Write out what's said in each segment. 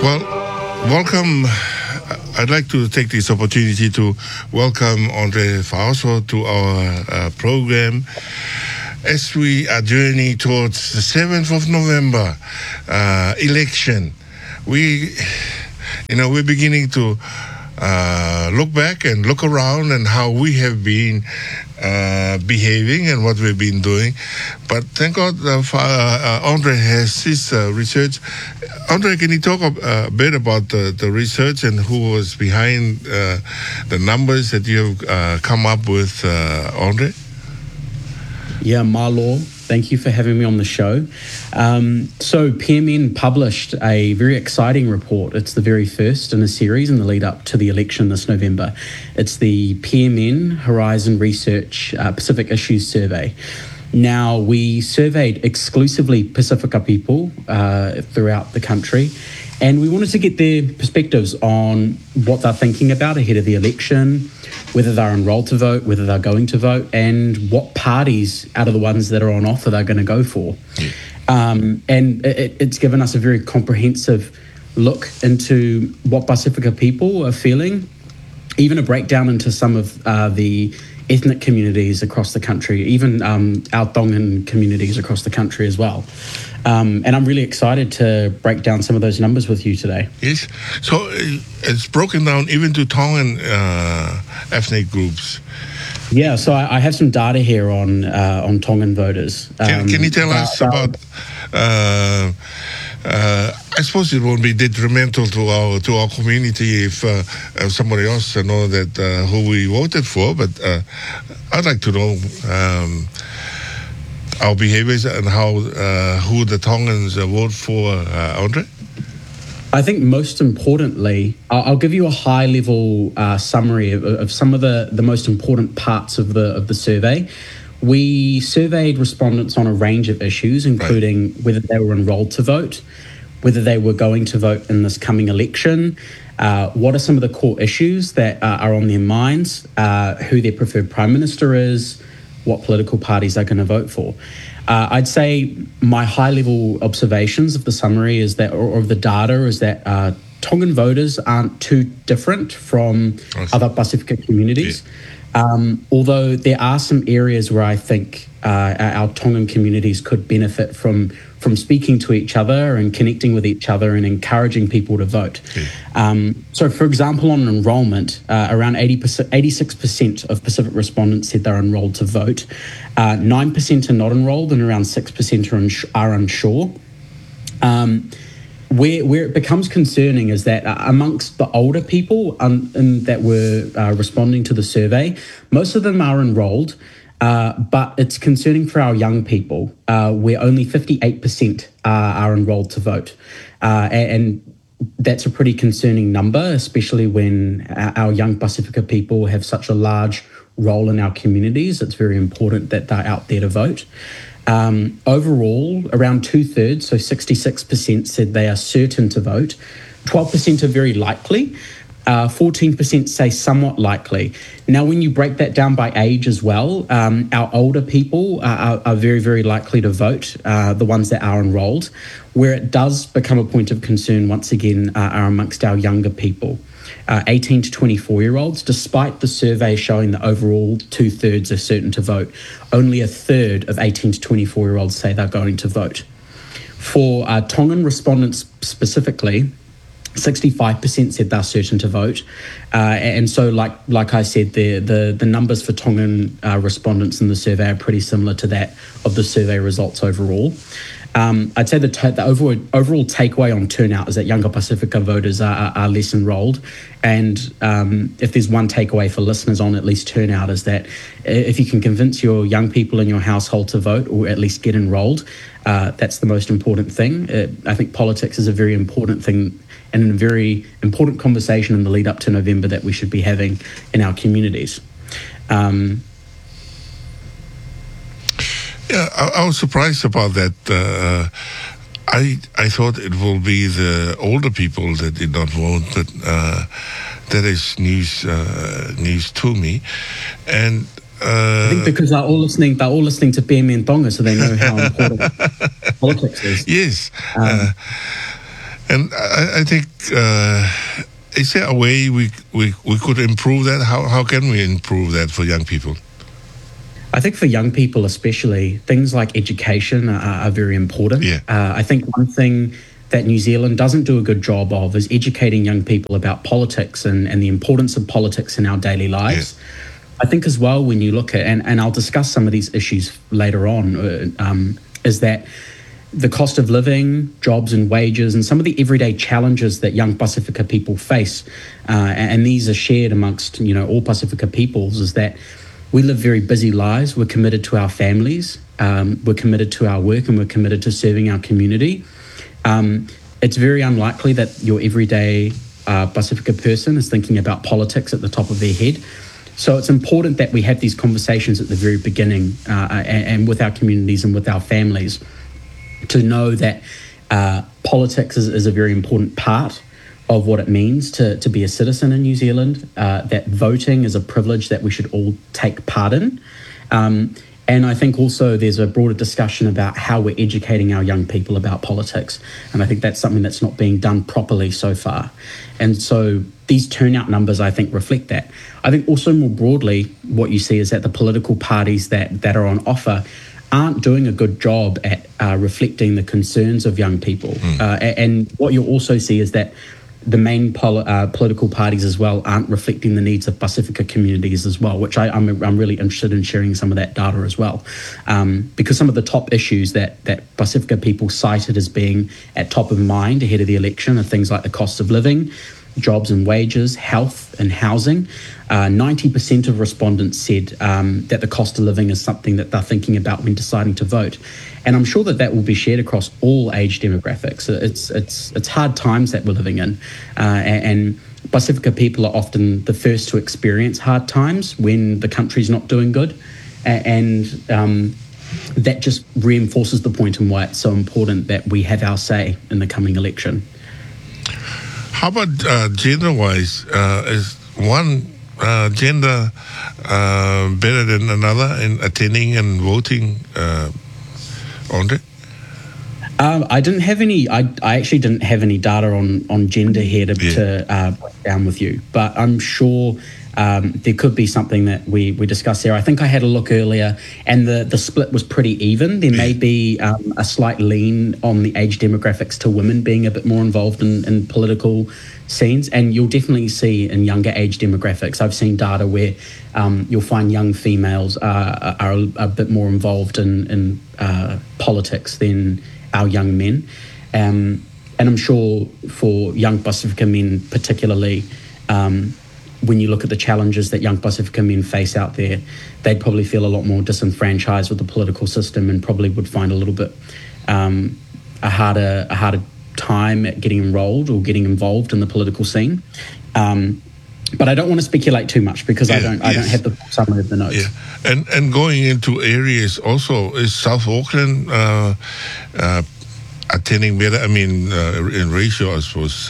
Well, welcome. I'd like to take this opportunity to welcome Andre Fauso to our program as we are journeying towards the 7th of November election. We're beginning to look back and look around and how we have been behaving and what we've been doing. But thank God Andre has his research. Andre, can you talk a bit about the research and who was behind the numbers that you have come up with, Andre? Yeah, Marlo, thank you for having me on the show. So PMN published a very exciting report. It's the very first in a series in the lead up to the election this November. It's the PMN Horizon Research Pacific Issues Survey. Now, we surveyed exclusively Pacifica people throughout the country, and we wanted to get their perspectives on what they're thinking about ahead of the election, whether they're enrolled to vote, whether they're going to vote, and what parties out of the ones that are on offer they're going to go for. And it's given us a very comprehensive look into what Pacifica people are feeling, even a breakdown into some of the ethnic communities across the country, even our Tongan communities across the country as well. And I'm really excited to break down some of those numbers with you today. Yes. So it's broken down even to Tongan ethnic groups. Yeah, so I have some data here on Tongan voters. Can you tell us about... I suppose it won't be detrimental to our community if somebody else know that who we voted for, but I'd like to know our behaviors and how who the Tongans vote for, Andre. I think most importantly, I'll give you a high-level summary of some of the most important parts of the survey. We surveyed respondents on a range of issues, including whether they were enrolled to vote, whether they were going to vote in this coming election, what are some of the core issues that are on their minds, who their preferred prime minister is, what political parties they're going to vote for. I'd say my high-level observations of the summary is that, or of the data, is that Tongan voters aren't too different from other Pacifica communities. Although there are some areas where I think our Tongan communities could benefit from speaking to each other and connecting with each other and encouraging people to vote. So, for example, on enrolment, around 86% of Pacific respondents said they're enrolled to vote. 9% are not enrolled, and around 6% are unsure. Where it becomes concerning is that amongst the older people that were responding to the survey, most of them are enrolled, but it's concerning for our young people, where only 58% are enrolled to vote. And that's a pretty concerning number, especially when our young Pacifica people have such a large role in our communities. It's very important that they're out there to vote. Overall, around 2/3, so 66%, said they are certain to vote. 12% are very likely. 14% say somewhat likely. Now, when you break that down by age as well, our older people are very, very likely to vote, the ones that are enrolled. Where it does become a point of concern, once again, are amongst our younger people. 18 to 24-year-olds, despite the survey showing that overall 2/3 are certain to vote, only 1/3 of 18 to 24-year-olds say they're going to vote. For Tongan respondents specifically, 65% said they're certain to vote. And so, like I said, the numbers for Tongan respondents in the survey are pretty similar to that of the survey results overall. I'd say the overall takeaway on turnout is that younger Pacifica voters are less enrolled. And if there's one takeaway for listeners on at least turnout, is that if you can convince your young people in your household to vote or at least get enrolled, that's the most important thing. I think politics is a very important thing and a very important conversation in the lead up to November that we should be having in our communities. Yeah, I was surprised about that. I thought it will be the older people that did not vote, but that is news to me. And I think because they're all listening to PMN Tonga, so they know how important politics is. Yes. And I think, is there a way we could improve that? How can we improve that for young people? I think for young people especially, things like education are very important. Yeah. I think one thing that New Zealand doesn't do a good job of is educating young people about politics and the importance of politics in our daily lives. Yeah. I think as well, when you look at, and I'll discuss some of these issues later on, is that the cost of living, jobs and wages, and some of the everyday challenges that young Pacifica people face, and these are shared amongst all Pacifica peoples, is that we live very busy lives. We're committed to our families, we're committed to our work, and we're committed to serving our community. It's very unlikely that your everyday Pacifica person is thinking about politics at the top of their head. So it's important that we have these conversations at the very beginning and with our communities and with our families to know that politics is a very important part of what it means to be a citizen in New Zealand, that voting is a privilege that we should all take part in. And I think also there's a broader discussion about how we're educating our young people about politics. And I think that's something that's not being done properly so far. And so these turnout numbers, I think, reflect that. I think also more broadly, what you see is that the political parties that are on offer aren't doing a good job at reflecting the concerns of young people. And what you'll also see is that the main political parties as well aren't reflecting the needs of Pacifica communities as well, which I'm really interested in sharing some of that data as well. Because some of the top issues that Pacifica people cited as being at top of mind ahead of the election are things like the cost of living, jobs and wages, health and housing. 90% of respondents said that the cost of living is something that they're thinking about when deciding to vote. And I'm sure that will be shared across all age demographics. It's hard times that we're living in. And Pacifica people are often the first to experience hard times when the country's not doing good. And that just reinforces the point in why it's so important that we have our say in the coming election. How about gender-wise? Is one gender better than another in attending and voting, Andre? I didn't have any. I actually didn't have any data on gender here to break down with you, but I'm sure there could be something that we discussed there. I think I had a look earlier, and the split was pretty even. There may be a slight lean on the age demographics to women being a bit more involved in political scenes, and you'll definitely see in younger age demographics. I've seen data where you'll find young females are a bit more involved in politics than our young men. And I'm sure for young Pacifica men particularly, when you look at the challenges that young Pacifica men face out there, they'd probably feel a lot more disenfranchised with the political system and probably would find a little bit a harder time at getting enrolled or getting involved in the political scene. But I don't want to speculate too much because I don't have the summary of the notes. Yeah. And going into areas also, is South Auckland attending better? I mean, in ratio, I suppose,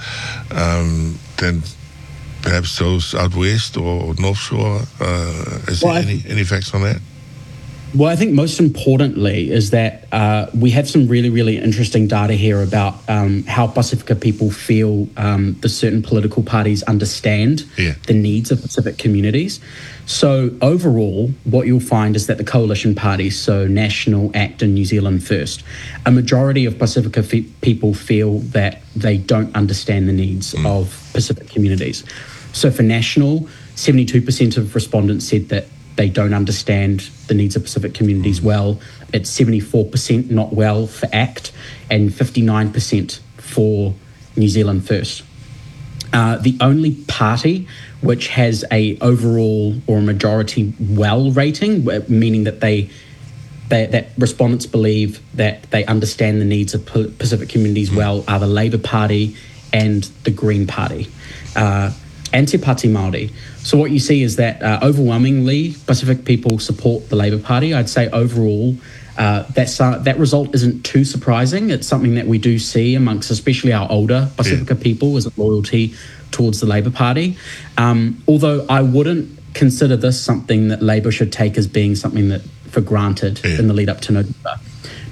than perhaps those out west or North Shore. Is there any facts on that? Well, I think most importantly is that we have some really, really interesting data here about how Pacifica people feel the certain political parties understand the needs of Pacific communities. So overall, what you'll find is that the coalition parties, so National, ACT and New Zealand First, a majority of Pacifica people feel that they don't understand the needs of Pacific communities. So for National, 72% of respondents said that they don't understand the needs of Pacific communities well. It's 74% not well for ACT and 59% for New Zealand First. The only party which has a overall or a majority well rating, meaning that that respondents believe that they understand the needs of Pacific communities well, are the Labour Party and the Green Party. And Te Pāti Māori. So what you see is that overwhelmingly Pacific people support the Labour Party. I'd say overall that result isn't too surprising. It's something that we do see amongst especially our older Pacifica people as a loyalty towards the Labour Party. Although I wouldn't consider this something that Labour should take as being something that for granted in the lead up to November.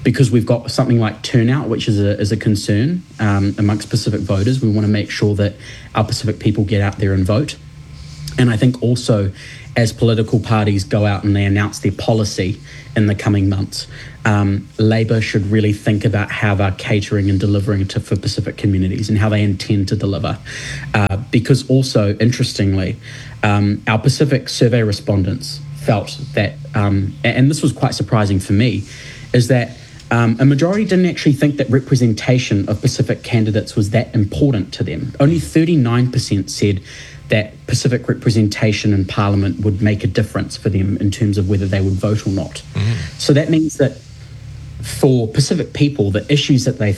because we've got something like turnout, which is a concern amongst Pacific voters. We want to make sure that our Pacific people get out there and vote. And I think also, as political parties go out and they announce their policy in the coming months, Labour should really think about how they're catering and delivering for Pacific communities and how they intend to deliver. Because also, interestingly, our Pacific survey respondents felt that, and this was quite surprising for me, is that a majority didn't actually think that representation of Pacific candidates was that important to them. Only 39% said that Pacific representation in Parliament would make a difference for them in terms of whether they would vote or not. So that means that for Pacific people, the issues that they